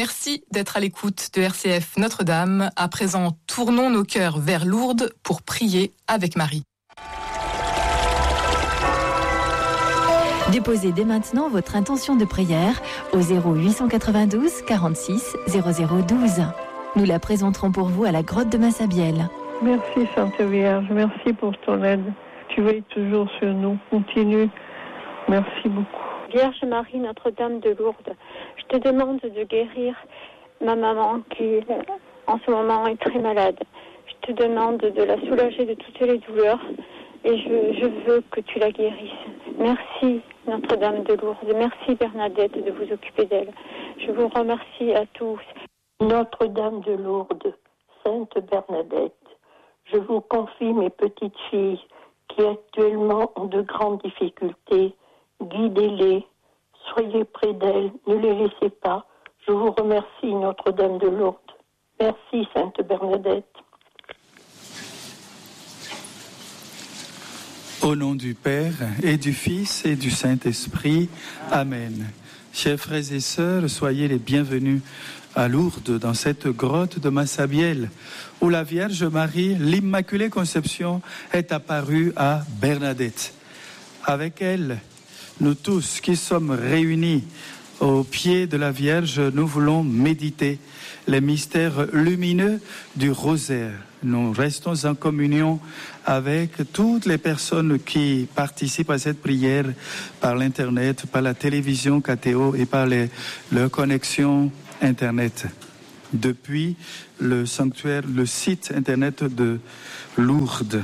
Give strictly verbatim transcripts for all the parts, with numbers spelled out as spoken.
Merci d'être à l'écoute de R C F Notre-Dame. À présent, tournons nos cœurs vers Lourdes pour prier avec Marie. Déposez dès maintenant votre intention de prière au zéro huit cent quatre-vingt-douze quarante-six zéro zéro douze. Nous la présenterons pour vous à la grotte de Massabielle. Merci Sainte Vierge, merci pour ton aide. Tu veilles toujours sur nous, continue. Merci beaucoup. Vierge Marie, Notre-Dame de Lourdes, je te demande de guérir ma maman qui en ce moment est très malade. Je te demande de la soulager de toutes les douleurs et je, je veux que tu la guérisses. Merci Notre-Dame de Lourdes, merci Bernadette de vous occuper d'elle. Je vous remercie à tous. Notre-Dame de Lourdes, Sainte Bernadette, je vous confie mes petites filles qui actuellement ont de grandes difficultés. Guidez-les, soyez près d'elles, ne les laissez pas. Je vous remercie, Notre-Dame de Lourdes. Merci, Sainte Bernadette. Au nom du Père et du Fils et du Saint-Esprit, Amen. Chers frères et sœurs, soyez les bienvenus à Lourdes, dans cette grotte de Massabielle, où la Vierge Marie, l'Immaculée Conception, est apparue à Bernadette. Avec elle, nous tous qui sommes réunis au pied de la Vierge, nous voulons méditer les mystères lumineux du rosaire. Nous restons en communion avec toutes les personnes qui participent à cette prière par l'Internet, par la télévision K T O et par les, leur connexion Internet. Depuis le sanctuaire, le site Internet de Lourdes.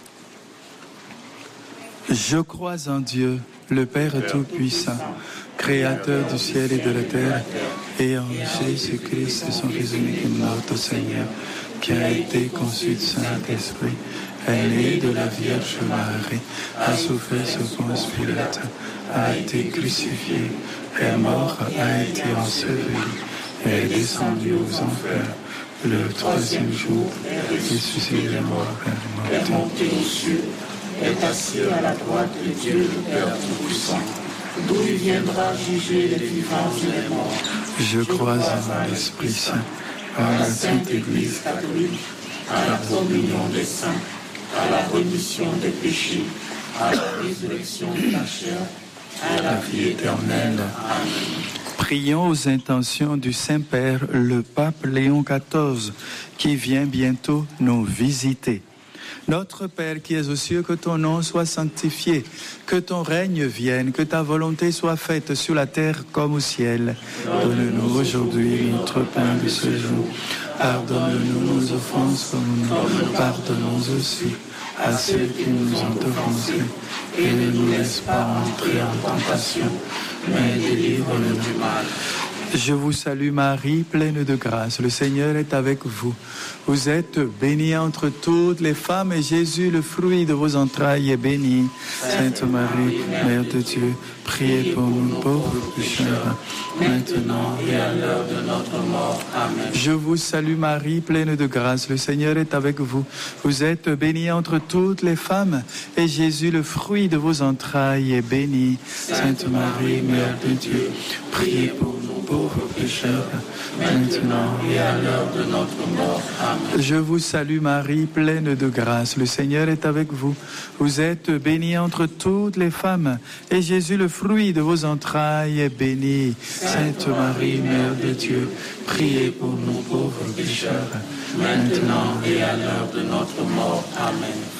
Je crois en Dieu, le Père Tout-Puissant, Créateur du ciel et de la terre, et en Jésus-Christ, son Fils unique, notre Seigneur, qui a été conçu du Saint-Esprit, est né de la Vierge Marie, a souffert sous Ponce Pilate, a été crucifié, est mort, a été enseveli, est descendu aux enfers, le troisième jour, ressuscité des morts, est monté aux cieux, est assis à la droite de Dieu, le Père Tout-Puissant, d'où il viendra juger les vivants et les morts. Je crois en l'Esprit Saint, en la Sainte Église catholique, à la communion des saints, à la rémission des péchés, à la résurrection de la chair, à la vie éternelle. Amen. Prions aux intentions du Saint-Père, le pape Léon quatorze, qui vient bientôt nous visiter. Notre Père qui es aux cieux, que ton nom soit sanctifié, que ton règne vienne, que ta volonté soit faite sur la terre comme au ciel. Donne-nous aujourd'hui notre pain de ce jour. Pardonne-nous nos offenses comme nous pardonnons aussi à ceux qui nous ont offensés. Et ne nous laisse pas entrer en tentation, mais délivre-nous du mal. Je vous salue Marie, pleine de grâce. Le Seigneur est avec vous. Vous êtes bénie entre toutes les femmes et Jésus, le fruit de vos entrailles, est béni. Sainte Marie, Mère de Dieu, priez pour nous pauvres pécheurs, maintenant et à l'heure de notre mort. Amen. Je vous salue Marie, pleine de grâce. Le Seigneur est avec vous. Vous êtes bénie entre toutes les femmes et Jésus, le fruit de vos entrailles, est béni. Sainte Marie, Mère de Dieu, priez pour nous pauvres pécheurs, maintenant et à l'heure de notre mort. Amen. Je vous salue Marie, pleine de grâce. Le Seigneur est avec vous. Vous êtes bénie entre toutes les femmes, et Jésus, le fruit de vos entrailles, est béni. Sainte Marie, Mère de Dieu, priez pour nous pauvres pécheurs, maintenant et à l'heure de notre mort. Amen.